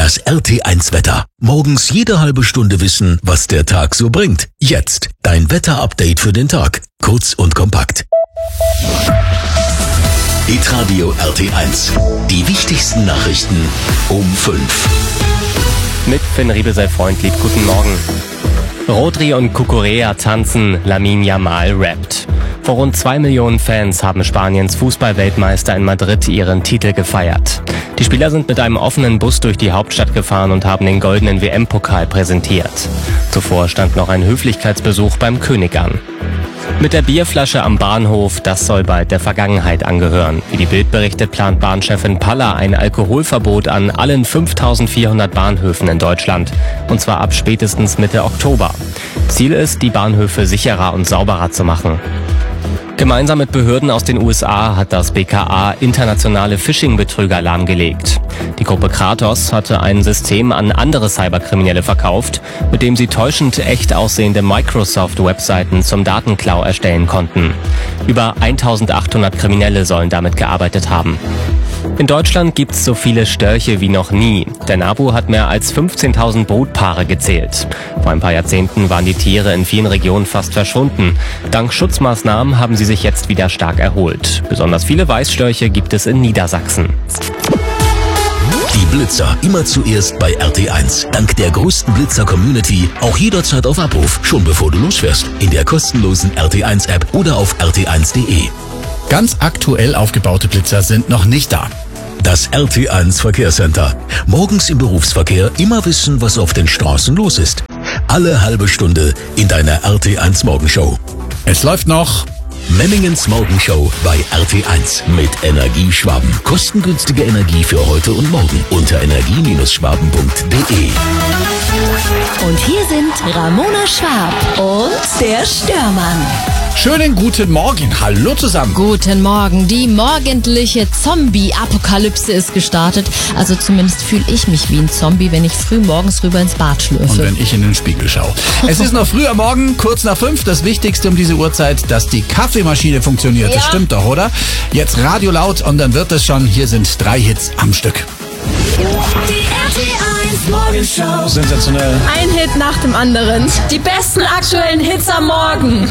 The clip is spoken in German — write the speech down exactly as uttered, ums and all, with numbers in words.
Das R T eins Wetter. Morgens jede halbe Stunde wissen, was der Tag so bringt. Jetzt dein Wetter-Update für den Tag. Kurz und kompakt. Hitradio R T eins. Die wichtigsten Nachrichten um fünf. Mit Finn Riebesell-Freundlieb, guten Morgen. Rodri und Cucurella tanzen, Lamine Yamal rappt. Vor rund zwei Millionen Fans haben Spaniens Fußballweltmeister in Madrid ihren Titel gefeiert. Die Spieler sind mit einem offenen Bus durch die Hauptstadt gefahren und haben den goldenen W M-Pokal präsentiert. Zuvor stand noch ein Höflichkeitsbesuch beim König an. Mit der Bierflasche am Bahnhof, das soll bald der Vergangenheit angehören. Wie die Bild berichtet, plant Bahnchefin Palla ein Alkoholverbot an allen fünftausendvierhundert Bahnhöfen in Deutschland. Und zwar ab spätestens Mitte Oktober. Ziel ist, die Bahnhöfe sicherer und sauberer zu machen. Gemeinsam mit Behörden aus den U S A hat das B K A internationale Phishing-Betrüger lahmgelegt. Die Gruppe Kratos hatte ein System an andere Cyberkriminelle verkauft, mit dem sie täuschend echt aussehende Microsoft-Webseiten zum Datenklau erstellen konnten. Über eintausendachthundert Kriminelle sollen damit gearbeitet haben. In Deutschland gibt's so viele Störche wie noch nie. Der NABU hat mehr als fünfzehntausend Brutpaare gezählt. Vor ein paar Jahrzehnten waren die Tiere in vielen Regionen fast verschwunden. Dank Schutzmaßnahmen haben sie sich jetzt wieder stark erholt. Besonders viele Weißstörche gibt es in Niedersachsen. Die Blitzer immer zuerst bei R T eins. Dank der größten Blitzer-Community auch jederzeit auf Abruf, schon bevor du losfährst. In der kostenlosen R T eins App oder auf r t eins punkt de. Ganz aktuell aufgebaute Blitzer sind noch nicht da. Das R T eins Verkehrscenter. Morgens im Berufsverkehr immer wissen, was auf den Straßen los ist. Alle halbe Stunde in deiner R T eins Morgenshow. Es läuft noch Memmingens Morgenshow bei R T eins mit Energieschwaben. Kostengünstige Energie für heute und morgen unter energie schwaben punkt de. Und hier sind Ramona Schwab und der Störmann. Schönen guten Morgen. Hallo zusammen. Guten Morgen. Die morgendliche Zombie-Apokalypse ist gestartet. Also zumindest fühle ich mich wie ein Zombie, wenn ich früh morgens rüber ins Bad schlürfe. Und wenn ich in den Spiegel schaue. Es ist noch früh am Morgen, kurz nach fünf. Das Wichtigste um diese Uhrzeit, dass die Kaffeemaschine funktioniert. Ja. Das stimmt doch, oder? Jetzt Radio laut und dann wird es schon. Hier sind drei Hits am Stück. Die R T eins Morgenshow. Sensationell. Ein Hit nach dem anderen. Die besten aktuellen Hits am Morgen.